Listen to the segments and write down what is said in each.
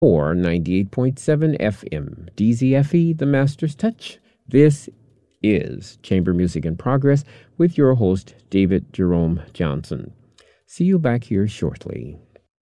or 98.7 FM, DZFE, The Master's Touch. This is Chamber Music in Progress with your host, David Jerome Johnson. See you back here shortly.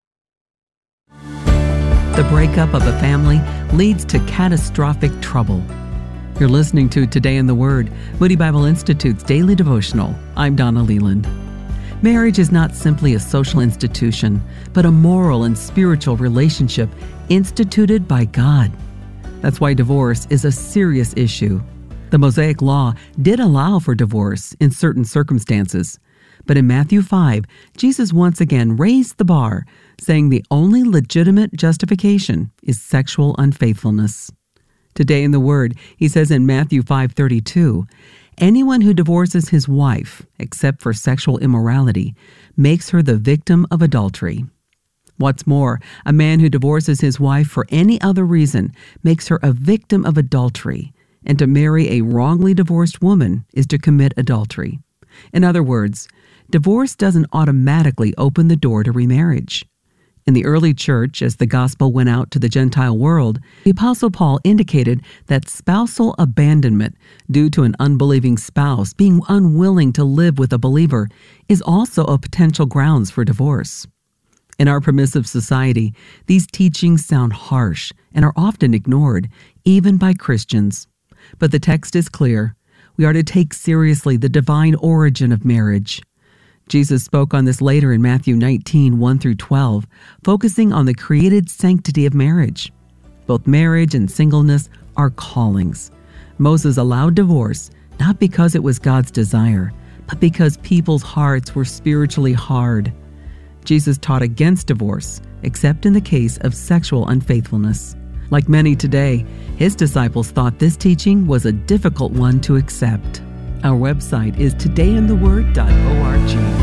The breakup of a family leads to catastrophic trouble. You're listening to Today in the Word, Moody Bible Institute's daily devotional. I'm Donna Leland. Marriage is not simply a social institution, but a moral and spiritual relationship instituted by God. That's why divorce is a serious issue. The Mosaic Law did allow for divorce in certain circumstances, but in Matthew 5, Jesus once again raised the bar, saying the only legitimate justification is sexual unfaithfulness. Today in the Word, he says in Matthew 5:32, anyone who divorces his wife, except for sexual immorality, makes her the victim of adultery. What's more, a man who divorces his wife for any other reason makes her a victim of adultery, and to marry a wrongly divorced woman is to commit adultery. In other words, divorce doesn't automatically open the door to remarriage. In the early church, as the gospel went out to the Gentile world, the Apostle Paul indicated that spousal abandonment due to an unbelieving spouse being unwilling to live with a believer is also a potential grounds for divorce. In our permissive society, these teachings sound harsh and are often ignored, even by Christians. But the text is clear. We are to take seriously the divine origin of marriage. Jesus spoke on this later in Matthew 19, 1 through 12, focusing on the created sanctity of marriage. Both marriage and singleness are callings. Moses allowed divorce, not because it was God's desire, but because people's hearts were spiritually hard. Jesus taught against divorce, except in the case of sexual unfaithfulness. Like many today, his disciples thought this teaching was a difficult one to accept. Our website is todayintheword.org.